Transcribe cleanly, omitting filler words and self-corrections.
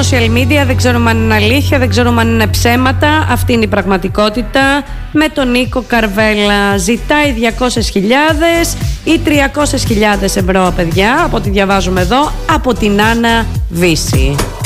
social media, δεν ξέρουμε αν είναι αλήθεια, δεν ξέρουμε αν είναι ψέματα. Αυτή είναι η πραγματικότητα. Με τον Νίκο Καρβέλα ζητάει 200.000 ή 300.000 ευρώ, παιδιά, από ό,τι διαβάζουμε εδώ, από την Άννα Βύση.